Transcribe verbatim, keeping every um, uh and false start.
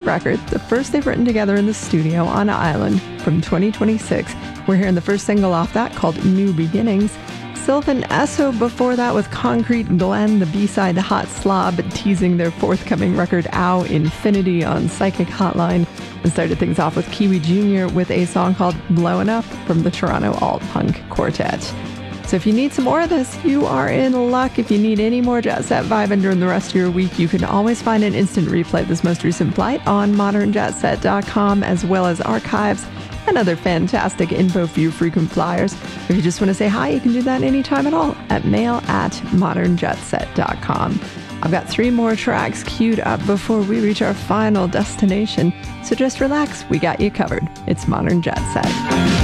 record, the first they've written together in the studio on Island from twenty twenty-six. We're hearing the first single off that called New Beginnings. Sylvan Esso before that with Concrete Glen, the B-side Hot Slob, teasing their forthcoming record Ow Infinity on Psychic Hotline. And started things off with Kiwi Junior with a song called Blowin' Up from the Toronto Alt-Punk Quartet. So if you need some more of this, you are in luck. If you need any more Jet Set vibing during the rest of your week, you can always find an instant replay of this most recent flight on modern jet set dot com, as well as archives and other fantastic info for you frequent flyers. If you just want to say hi, you can do that anytime at all at mail at modern jet set dot com. I've got three more tracks queued up before we reach our final destination, so just relax, we got you covered. It's Modern Jet Set.